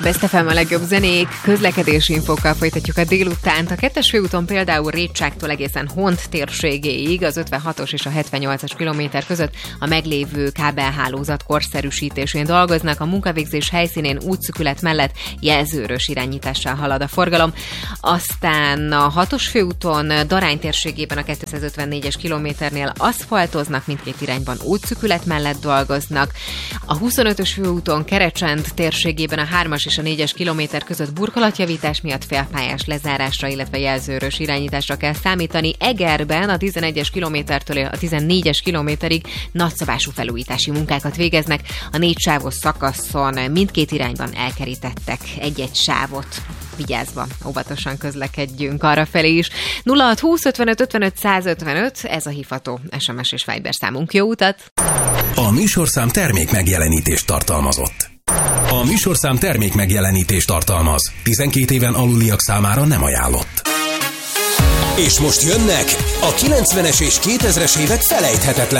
Best FM a legjobb zenék, közlekedési infókkal folytatjuk a délutánt. A 2-es főúton például Rétságtól egészen Hont térségéig, az 56-os és a 78-as kilométer között a meglévő kábelhálózat korszerűsítésén dolgoznak. A munkavégzés helyszínén útszükület mellett jelzőrös irányítással halad a forgalom. Aztán a 6-os főúton Darány térségében a 254-es kilométernél aszfaltoznak, mindkét irányban útszükület mellett dolgoznak. A 25-ös főúton Kerecsend térségében a 3-as és a 4-es kilométer között burkolatjavítás miatt félpályás lezárásra, illetve jelzőrös irányításra kell számítani. Egerben a 11-es kilométertől a 14-es kilométerig nagyszabású felújítási munkákat végeznek. A 4 sávos szakaszon mindkét irányban elkerítettek egy-egy sávot. Vigyázva, óvatosan közlekedjünk arrafelé is. 0620 55 55 155, ez a hívható SMS és Viber számunk. Jó utat! A műsorszám termék megjelenítést tartalmazott. A műsorszám termék megjelenítést tartalmaz. 12 éven aluliak számára nem ajánlott. És most jönnek a 90-es és 2000-es évek felejthetetlen